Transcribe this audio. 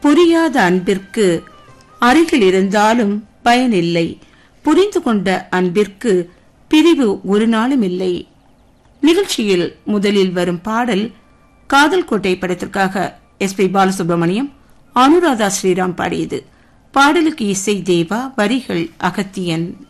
புரியாத அன்பிற்கு அருகில் இருந்தாலும் பயனில்லை. புரிந்து கொண்ட அன்பிற்கு பிரிவு ஒரு நாளும் இல்லை. நிகழ்ச்சியில் முதலில் வரும் பாடல் காதல் கோட்டை படத்திற்காக எஸ்.பி. பாலசுப்ரமணியம், அனுராதா ஸ்ரீராம் பாடியது. பாடலுக்கு இசை தேவா, வரிகள் அகத்தியன்.